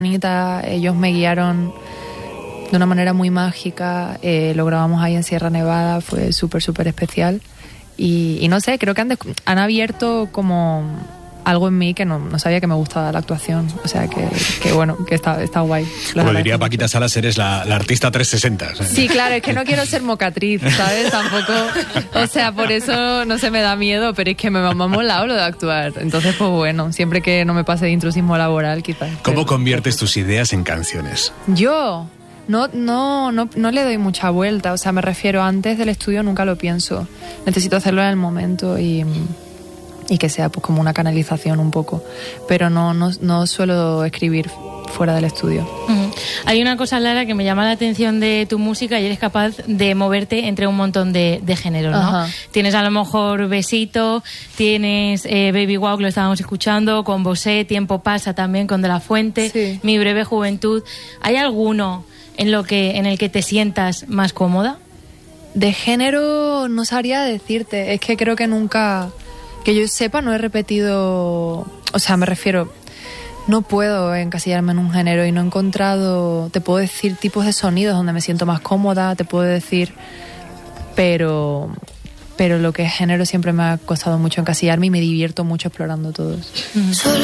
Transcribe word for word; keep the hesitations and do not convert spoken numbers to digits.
Ellos me guiaron de una manera muy mágica, eh, lo grabamos ahí en Sierra Nevada, fue súper, súper especial. Y, y no sé, creo que han, han abierto como algo en mí que no, no sabía que me gustaba la actuación. O sea, que, que bueno, que está, está guay. Como diría Paquita Salas, eres la, la artista trescientos sesenta. ¿Sabes? Sí, claro, es que no quiero ser mocatriz, ¿sabes? Tampoco, o sea, por eso no se me da miedo, pero es que me ha molado lo de actuar. Entonces, pues bueno, siempre que no me pase de intrusismo laboral, quizás. ¿Cómo pero, conviertes tus ideas en canciones? Yo... No, no, no, no le doy mucha vuelta, o sea, me refiero, antes del estudio nunca lo pienso. Necesito hacerlo en el momento y, y que sea pues como una canalización un poco. Pero no, no, no suelo escribir fuera del estudio. Uh-huh. Hay una cosa, Lara, que me llama la atención de tu música y eres capaz de moverte entre un montón de, de géneros, ¿no? Uh-huh. Tienes a lo mejor Besito, tienes eh, Baby Wow, que lo estábamos escuchando, con Bosé, Tiempo Pasa también, con De La Fuente, sí. Mi Breve Juventud. ¿Hay alguno en lo que en el que te sientas más cómoda? De género no sabría decirte, es que creo que nunca, que yo sepa, no he repetido, o sea, me refiero, no puedo encasillarme en un género y no he encontrado, te puedo decir tipos de sonidos donde me siento más cómoda, te puedo decir, pero pero lo que es género siempre me ha costado mucho encasillarme y me divierto mucho explorando todos. Mm.